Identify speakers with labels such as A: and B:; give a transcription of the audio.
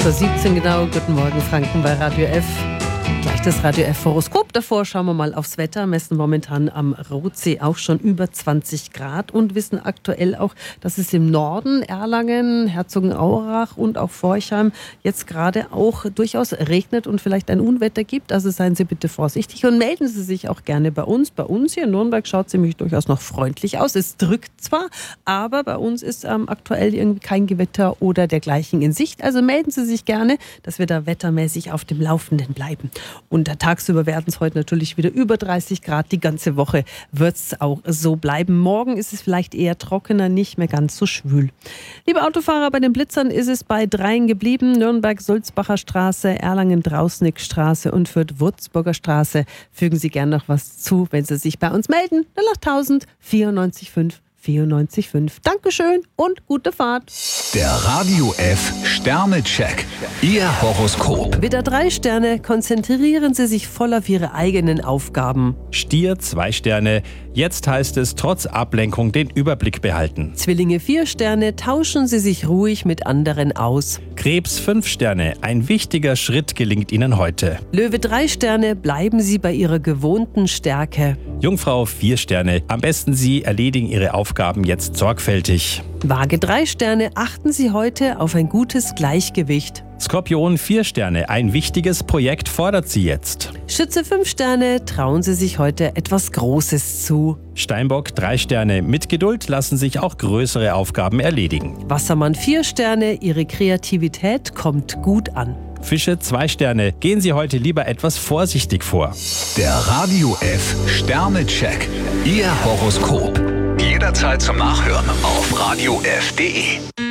A: 8:17 Uhr genau. Guten Morgen Franken bei Radio F. Gleich das Radio F Horoskop. Davor schauen wir mal aufs Wetter. Messen momentan am Rotsee auch schon über 20 Grad und wissen aktuell auch, dass es im Norden, Erlangen, Herzogenaurach und auch Forchheim jetzt gerade auch durchaus regnet und vielleicht ein Unwetter gibt. Also seien Sie bitte vorsichtig und melden Sie sich auch gerne bei uns. Bei uns hier in Nürnberg schaut es nämlich durchaus noch freundlich aus. Es drückt zwar, aber bei uns ist aktuell irgendwie kein Gewitter oder dergleichen in Sicht. Also melden Sie sich gerne, dass wir da wettermäßig auf dem Laufenden bleiben. Und tagsüber werden es heute natürlich wieder über 30 Grad. Die ganze Woche wird es auch so bleiben. Morgen ist es vielleicht eher trockener, nicht mehr ganz so schwül. Liebe Autofahrer, bei den Blitzern ist es bei 3 geblieben. Nürnberg-Sulzbacher Straße, Erlangen-Drausnick-Straße und Fürth-Würzburger Straße. Fügen Sie gern noch was zu, wenn Sie sich bei uns melden. 08000 94 5. Dankeschön und gute Fahrt.
B: Der Radio F Sternecheck. Ihr Horoskop.
A: Widder 3 Sterne, konzentrieren Sie sich voll auf Ihre eigenen Aufgaben.
C: Stier 2 Sterne. Jetzt heißt es trotz Ablenkung den Überblick behalten.
A: Zwillinge 4 Sterne, tauschen Sie sich ruhig mit anderen aus.
C: Krebs 5 Sterne. Ein wichtiger Schritt gelingt Ihnen heute.
A: Löwe 3 Sterne, bleiben Sie bei Ihrer gewohnten Stärke.
C: Jungfrau 4 Sterne. Am besten Sie erledigen Ihre Aufgaben jetzt sorgfältig.
A: Waage 3 Sterne, achten Sie heute auf ein gutes Gleichgewicht.
C: Skorpion 4 Sterne. Ein wichtiges Projekt fordert Sie jetzt.
A: Schütze 5 Sterne, trauen Sie sich heute etwas Großes zu.
C: Steinbock 3 Sterne. Mit Geduld lassen sich auch größere Aufgaben erledigen.
A: Wassermann 4 Sterne, Ihre Kreativität kommt gut an.
C: Fische 2 Sterne. Gehen Sie heute lieber etwas vorsichtig vor.
B: Der Radio F Sternecheck. Ihr Horoskop. Jederzeit zum Nachhören auf radiof.de.